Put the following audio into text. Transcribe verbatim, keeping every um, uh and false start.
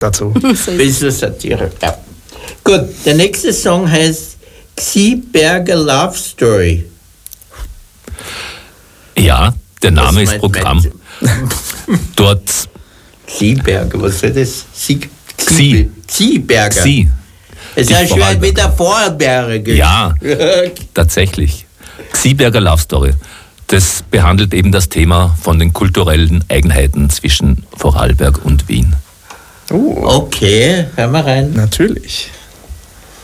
dazu. Bisschen Satire, ja. Gut, der nächste Song heißt Xieberger Love Story. Ja, der Name ist meint- Programm. Dort Xieberger, was soll das? Sie, Xi. Xieberger. Sie. Es ist ist ja schön Vorarlberg. wie der Vorarlberger. Ja, tatsächlich. Xieberger Love Story. Das behandelt eben das Thema von den kulturellen Eigenheiten zwischen Vorarlberg und Wien. Oh, Okay, hören wir rein. natürlich.